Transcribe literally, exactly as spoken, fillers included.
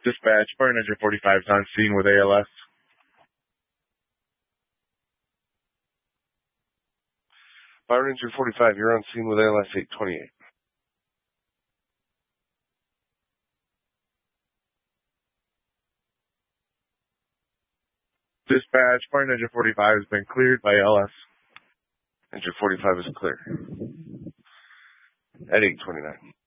Dispatch, Fire Ninja forty-five is on scene with A L S. Fire Ninja forty-five, you're on scene with A L S eight twenty-eight. Dispatch, Fire Ninja forty-five has been cleared by L S. Ninja forty-five is clear. At eight twenty-nine.